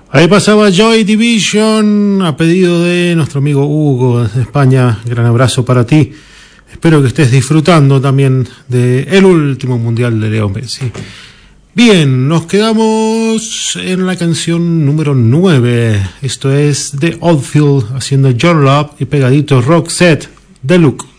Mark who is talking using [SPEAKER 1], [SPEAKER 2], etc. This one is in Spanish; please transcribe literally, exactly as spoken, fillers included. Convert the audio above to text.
[SPEAKER 1] Ahí pasaba Joy Division a pedido de nuestro amigo Hugo desde España. Gran abrazo para ti. Espero que estés disfrutando también del último mundial de Leo Messi. Bien, nos quedamos en la canción número nueve. Esto es The Oldfield haciendo Your Love y pegadito Roxette Deluxe.